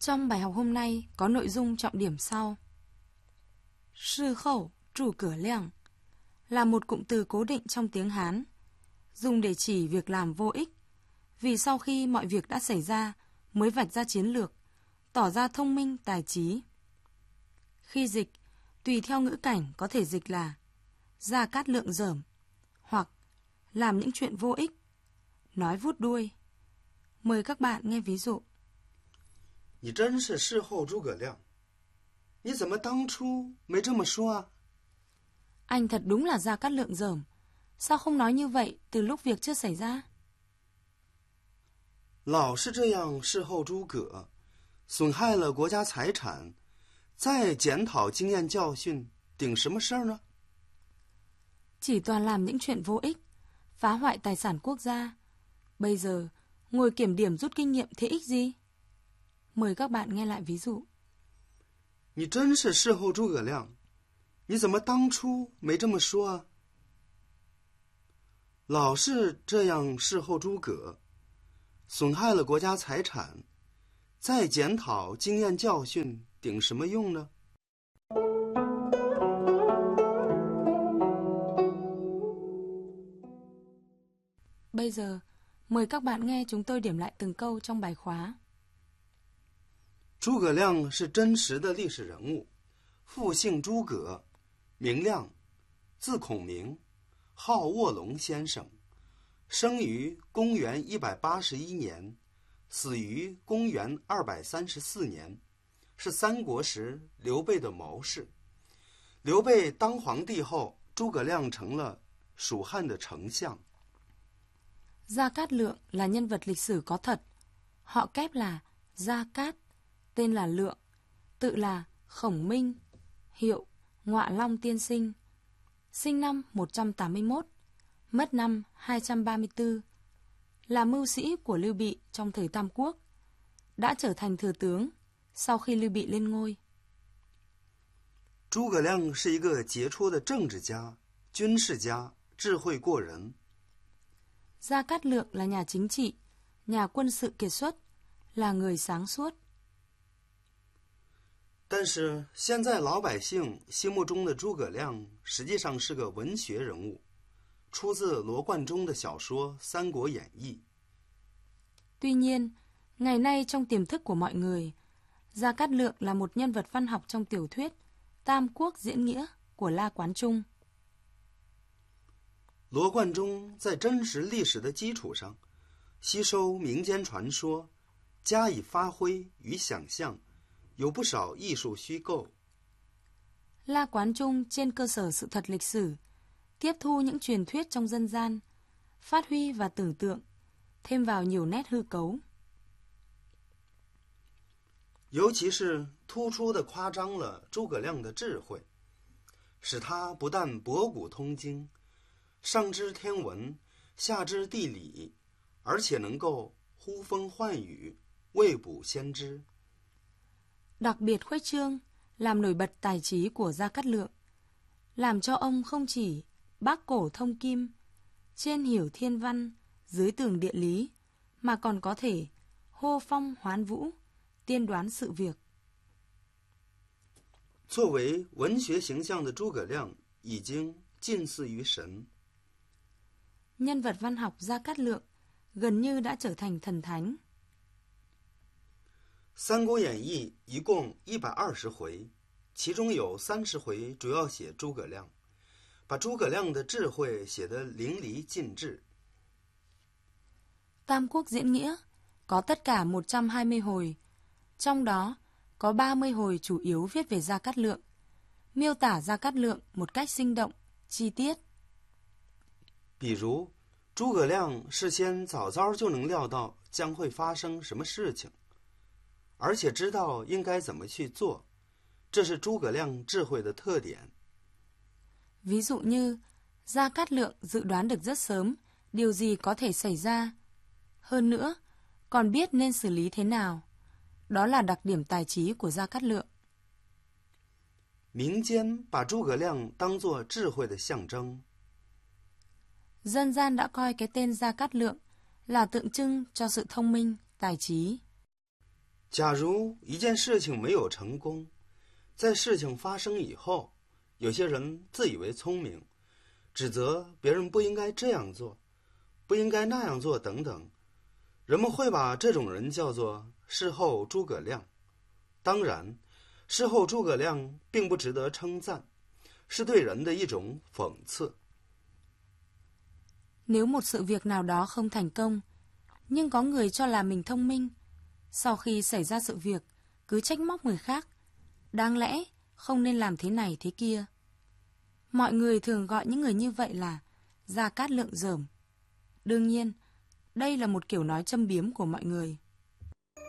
Trong bài học hôm nay có nội dung trọng điểm sau. Sư khẩu, trụ cửa leng là một cụm từ cố định trong tiếng Hán, dùng để chỉ việc làm vô ích, vì sau khi mọi việc đã xảy ra mới vạch ra chiến lược, tỏ ra thông minh, tài trí. Khi dịch, tùy theo ngữ cảnh có thể dịch là Gia Cát Lượng dởm, hoặc làm những chuyện vô ích, nói vút đuôi. Mời các bạn nghe ví dụ. 你真是事后诸葛亮，你怎么当初没这么说啊？ Anh thật đúng là Gia Cát Lượng dởm, sao không nói như vậy từ lúc việc chưa xảy ra? 老是这样事后诸葛，损害了国家财产，再检讨经验教训，顶什么事儿呢？ Chỉ toàn làm những chuyện vô ích, phá hoại tài sản quốc gia. Bây giờ, ngồi kiểm điểm rút kinh nghiệm thế ích gì? Mời các bạn nghe lại ví dụ. 你真是事后诸葛亮，你怎么当初没这么说啊？老是这样事后诸葛，损害了国家财产，再检讨经验教训，顶什么用呢？ Bây giờ, mời các bạn nghe chúng tôi điểm lại từng câu trong bài khóa. 诸葛亮是真实的历史人物，父姓诸葛，名亮，字孔明，号卧龙先生，生于公元181年，死于公元234年，是三国时刘备的谋士。刘备当皇帝后，诸葛亮成了蜀汉的丞相。 Gia Cát Lượng là nhân vật lịch sử có thật. Họ kép là Gia Cát, tên là Lượng, tự là Khổng Minh, hiệu Ngọa Long Tiên Sinh. Sinh năm 181, mất năm 234, là mưu sĩ của Lưu Bị trong thời Tam Quốc, đã trở thành thừa tướng sau khi Lưu Bị lên ngôi. 诸葛亮是一个杰出的政治家、军事家，智慧过人。 Gia Cát Lượng là nhà chính trị, nhà quân sự kiệt xuất, là người sáng suốt. 但是现在老百姓心目中的诸葛亮实际上是个文学人物，出自罗贯中的小说《三国演义》。 Tuy nhiên, ngày nay trong tiềm thức của mọi người, Gia Cát Lượng là một nhân vật văn học trong tiểu thuyết Tam Quốc diễn nghĩa của La Quán Trung. 罗贯中在真实历史的基础上，吸收民间传说，加以发挥与想象，有不少艺术虚构。 La Quán Trung trên cơ sở sự thật lịch sử, tiếp thu những truyền thuyết trong dân gian, phát huy và tưởng tượng, thêm vào nhiều nét hư cấu. 尤其是突出地夸张了诸葛亮的智慧，使他不但博古通今， 上知天文，下知地理，而且能够呼风唤雨，未卜先知。 Đặc biệt khuếch trương, làm nổi bật tài trí của Gia Cát Lượng, làm cho ông không chỉ bác cổ thông kim, trên hiểu thiên văn, dưới tường địa lý, mà còn có thể hô phong hoán vũ, tiên đoán sự việc. 作为文学形象的诸葛亮，已经近似于神。 Nhân vật văn học Gia Cát Lượng gần như đã trở thành thần thánh. 《三国演义》一共120回，其中有30回主要写诸葛亮，把诸葛亮的智慧写得淋漓尽致。 Tam Quốc diễn nghĩa có tất cả 120 hồi, trong đó có 30 hồi chủ yếu viết về Gia Cát Lượng, miêu tả Gia Cát Lượng một cách sinh động, chi tiết. 比如，诸葛亮事先早早就能料到将会发生什么事情，而且知道应该怎么去做，这是诸葛亮智慧的特点。 Ví dụ như, Gia Cát Lượng dự đoán được rất sớm điều gì có thể xảy ra. Hơn nữa, còn biết nên xử lý thế nào. Đó là đặc điểm tài trí của Gia Cát Lượng. 民间把诸葛亮当作智慧的象征。 Dân gian đã coi cái tên Gia Cát Lượng là tượng trưng cho sự thông minh, tài trí. 假如一件事情没有成功，在事情发生以后，有些人自以为聪明，指责别人不应该这样做，不应该那样做等等，人们会把这种人叫做事后诸葛亮。当然，事後諸葛亮並不值得稱讚，是對人的一種諷刺。 Nếu một sự việc nào đó không thành công, nhưng có người cho là mình thông minh, sau khi xảy ra sự việc, cứ trách móc người khác, đáng lẽ không nên làm thế này thế kia. Mọi người thường gọi những người như vậy là Gia Cát Lượng dởm. Đương nhiên, đây là một kiểu nói châm biếm của mọi người.